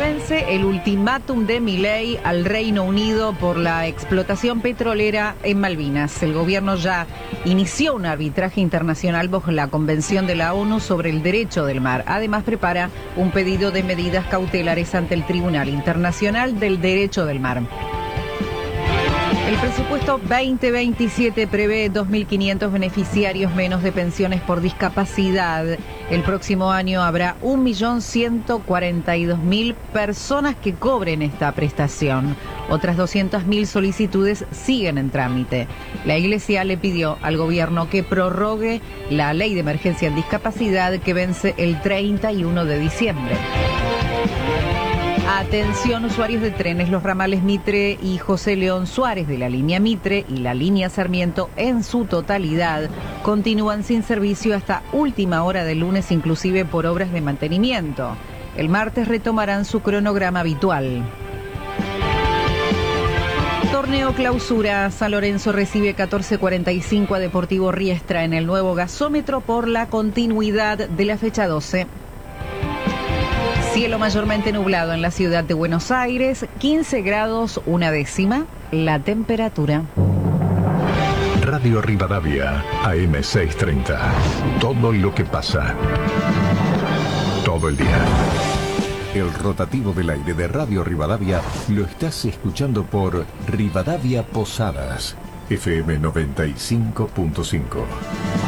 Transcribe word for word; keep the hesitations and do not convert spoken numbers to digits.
vence el ultimátum de Milei al Reino Unido por la explotación petrolera en Malvinas. El gobierno ya inició un arbitraje internacional bajo la Convención de la ONU sobre el Derecho del Mar. Además, prepara un pedido de medidas cautelares ante el Tribunal Internacional del Derecho del Mar. El presupuesto veinte veintisiete prevé dos mil quinientos beneficiarios menos de pensiones por discapacidad. El próximo año habrá un millón ciento cuarenta y dos mil personas que cobren esta prestación. Otras doscientas mil solicitudes siguen en trámite. La Iglesia le pidió al gobierno que prorrogue la ley de emergencia en discapacidad que vence el treinta y uno de diciembre. Atención, usuarios de trenes, los ramales Mitre y José León Suárez de la línea Mitre y la línea Sarmiento en su totalidad continúan sin servicio hasta última hora del lunes, inclusive por obras de mantenimiento. El martes retomarán su cronograma habitual. Torneo Clausura. San Lorenzo recibe catorce cuarenta y cinco a Deportivo Riestra en el nuevo gasómetro por la continuidad de la fecha doce. Cielo mayormente nublado en la ciudad de Buenos Aires, quince grados una décima la temperatura. Radio Rivadavia, A M seiscientos treinta. Todo lo que pasa. Todo el día. El rotativo del aire de Radio Rivadavia lo estás escuchando por Rivadavia Posadas, F M noventa y cinco punto cinco.